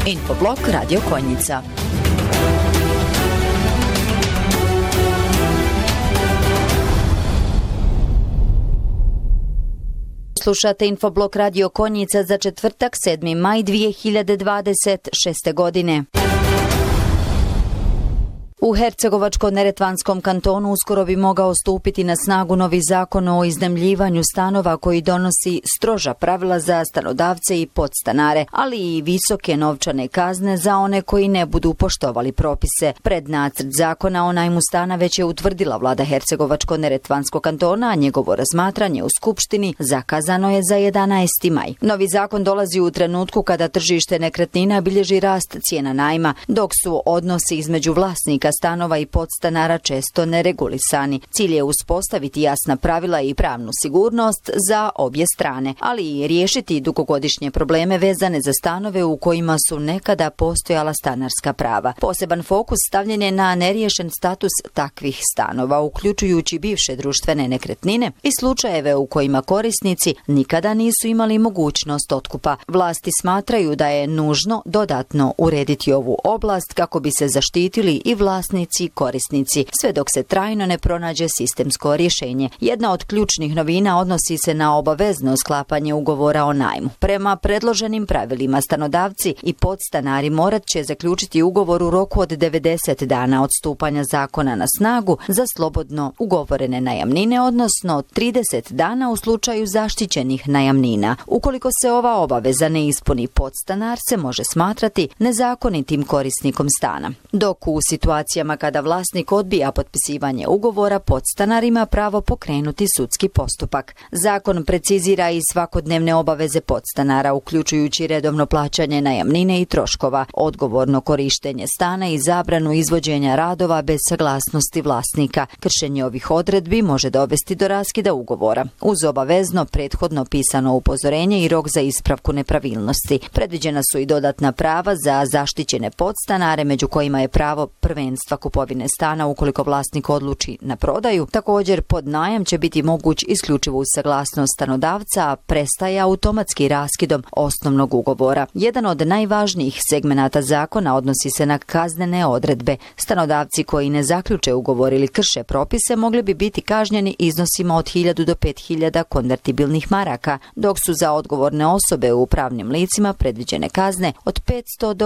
Infoblog Radio Konjica. Slušate Infoblog Radio Konjica za četvrtak 7. maj 2026. godine. U Hercegovačko-neretvanskom kantonu uskoro bi mogao stupiti na snagu novi zakon o iznajmljivanju stanova koji donosi stroža pravila za stanodavce i podstanare, ali i visoke novčane kazne za one koji ne budu poštovali propise. Prednacrt zakona o najmu stana već je utvrdila vlada Hercegovačko-neretvanskog kantona, a njegovo razmatranje u Skupštini zakazano je za 11. maj. Novi zakon dolazi u trenutku kada tržište nekretnina bilježi rast cijena najma, dok su odnosi između vlasnika stanova i podstanara često neregulisani. Cilj je uspostaviti jasna pravila i pravnu sigurnost za obje strane, ali i riješiti dugogodišnje probleme vezane za stanove u kojima su nekada postojala stanarska prava. Poseban fokus stavljen je na neriješen status takvih stanova, uključujući bivše društvene nekretnine i slučajeve u kojima korisnici nikada nisu imali mogućnost otkupa. Vlasti smatraju da je nužno dodatno urediti ovu oblast kako bi se zaštitili i vlasnici i korisnici, sve dok se trajno ne pronađe sistemsko rješenje. Jedna od ključnih novina odnosi se na obavezno sklapanje ugovora o najmu. Prema predloženim pravilima, stanodavci i podstanari morat će zaključiti ugovor u roku od 90 dana od stupanja zakona na snagu za slobodno ugovorene najamnine, odnosno 30 dana u slučaju zaštićenih najamnina. Ukoliko se ova obaveza ne ispuni, podstanar se može smatrati nezakonitim korisnikom stana. Dok u situacijama kada vlasnik odbija potpisivanje ugovora, podstanar ima pravo pokrenuti sudski postupak. Zakon precizira i svakodnevne obaveze podstanara, uključujući redovno plaćanje najamnine i troškova, odgovorno korištenje stana i zabranu izvođenja radova bez saglasnosti vlasnika. Kršenje ovih odredbi može dovesti do raskida ugovora, uz obavezno prethodno pisano upozorenje i rok za ispravku nepravilnosti. Predviđena su i dodatna prava za zaštićene podstanare, među kojima je pravo prvenstva kupovine stana ukoliko vlasnik odluči na prodaju. Također, pod najam će biti moguć isključivo uz saglasnost stanodavca, a prestaje automatski raskidom osnovnog ugovora. Jedan od najvažnijih segmenata zakona odnosi se na kaznene odredbe. Stanodavci koji ne zaključe ugovor ili krše propise mogli bi biti kažnjeni iznosima od 1000 do 5000 konvertibilnih maraka, dok su za odgovorne osobe u pravnim licima predviđene kazne od 500 do